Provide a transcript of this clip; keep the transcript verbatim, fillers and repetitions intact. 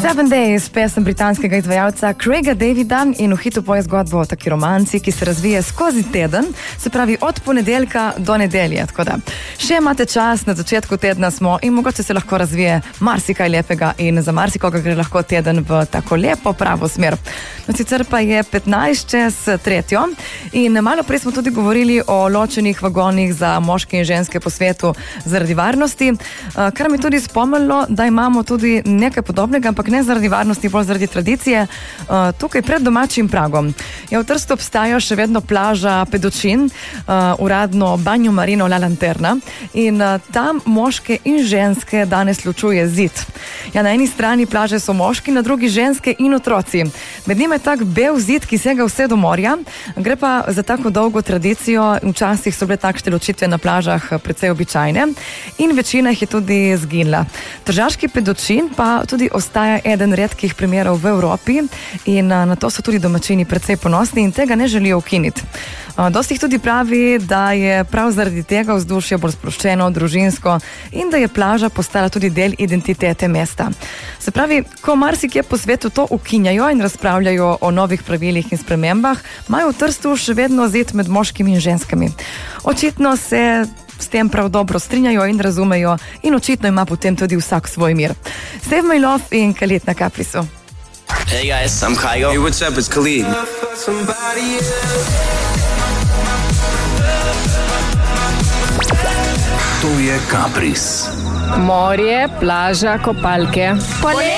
Seven Days, pesem britanskega izvajalca Craiga Davida in v hitu poje zgodbo o taki romanci, ki se razvije skozi teden, se pravi od ponedeljka do nedelje. Tako da še imate čas, na začetku tedna smo in mogoče se lahko razvije marsikaj lepega in za marsikoga gre lahko teden v tako lepo pravo smer. No, sicer pa je petnajst čez tretjo in malo prej smo tudi govorili o ločenih vagonih za moške in ženske po svetu zaradi varnosti, kar mi tudi spomnilo, da imamo tudi nekaj podobnega, ampak ne zaradi varnosti, bolj zaradi tradicije. Tukaj pred domačim pragom je v Trstu obstaja še vedno plaža Pedočin, uradno Banjo Marino La Lanterna, in tam moške in ženske danes ločuje zid. Ja, na eni strani plaže so moški, na drugi ženske in otroci. Med njima je tak bel zid, ki sega vse do morja. Gre pa za tako dolgo tradicijo, včasih so bile takšne ločitve na plažah precej običajne in večina jih je tudi zginila. Tržaški Pedočin pa tudi ostaja eden redkih primerov v Evropi in na to so tudi domačini precej ponosni in tega ne želijo ukiniti. Dosti jih tudi pravi, da je prav zaradi tega vzdušje bolj sproščeno, družinsko in da je plaža postala tudi del identitete mesta. Se pravi, ko marsikje po svetu to ukinjajo in razpravljajo o novih pravilih in spremembah, imajo v Trstu še vedno zid med moškimi in ženskami. Očitno se s tem prav dobro strinjajo in razumejo in očitno ima potem tudi vsak svoj mir. Save My Love in Khalid na Caprisu. Hey guys, I'm Kygo. Hey, what's up? It's Khalid. To je Capris. Morje, plaža, kopalke. Poletje!